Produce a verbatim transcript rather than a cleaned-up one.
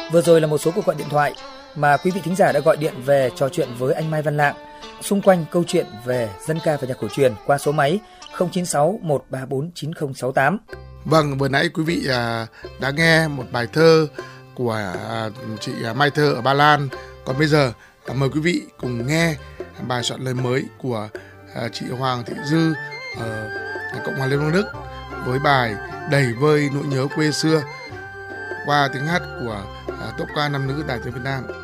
Vừa rồi là một số cuộc gọi điện thoại mà quý vị thính giả đã gọi điện về trò chuyện với anh Mai Văn Lạng xung quanh câu chuyện về dân ca và nhạc cổ truyền qua số máy không chín sáu một ba bốn chín không sáu tám. Vâng, vừa nãy quý vị à, đã nghe một bài thơ của à, chị Mai Thơ ở Ba Lan. Còn bây giờ à, mời quý vị cùng nghe bài soạn lời mới của à, chị Hoàng Thị Dư ở Cộng hòa Liên bang Đức với bài Đầy vơi nỗi nhớ quê xưa qua tiếng hát của à, tốp ca nam nữ Đài Tiếng Việt Nam.